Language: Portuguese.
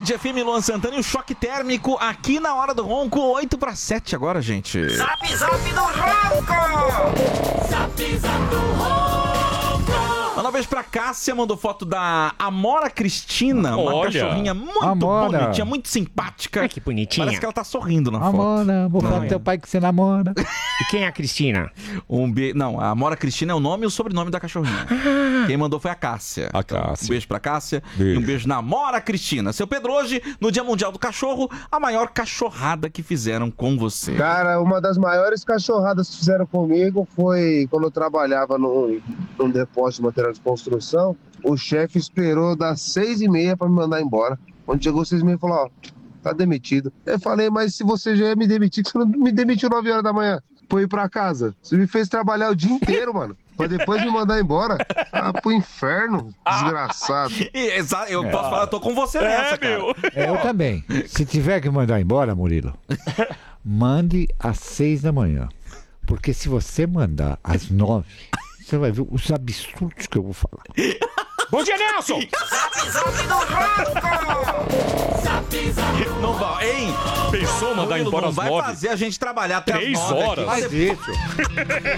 Band FM, Luan Santana e o choque térmico aqui na Hora do Ronco, 8:07 agora, gente. Zap, zap do Ronco! Zap, zap do Ronco! Manda um beijo pra Cássia, mandou foto da Amora Cristina, uma cachorrinha muito bonitinha, muito simpática. Ai, que bonitinha. Parece que ela tá sorrindo na foto. Amora, vou falar pro teu pai que você namora. E quem é a Cristina? Não, a Amora Cristina é o nome e o sobrenome da cachorrinha. Quem mandou foi a Cássia. A Cássia. Um beijo pra Cássia Beijo. e um beijo na Amora Cristina. Seu Pedro, hoje, no Dia Mundial do Cachorro, a maior cachorrada que fizeram com você. Cara, uma das maiores cachorradas que fizeram comigo foi quando eu trabalhava num depósito de material de construção. O chefe esperou das 6h30 para me mandar embora. Quando chegou 6h30, falou, ó, tá demitido. Eu falei, mas se você já ia me demitir, você não me demitiu 9 horas da manhã pra eu ir pra casa? Você me fez trabalhar o dia inteiro, mano, pra depois me mandar embora? Ah, pro inferno, desgraçado. Eu posso falar, eu tô com você nessa, cara. Eu também. Se tiver que mandar embora, Murilo, mande às 6 da manhã. Porque se você mandar às 9, você vai ver os absurdos que eu vou falar. Bom dia, Nelson! Zap, zap do Ronco! Zap, zap do Não vai, hein? Pensou mandar Murilo, embora não às vai 9? fazer a gente trabalhar até 3 as 9 horas. aqui. Faz isso.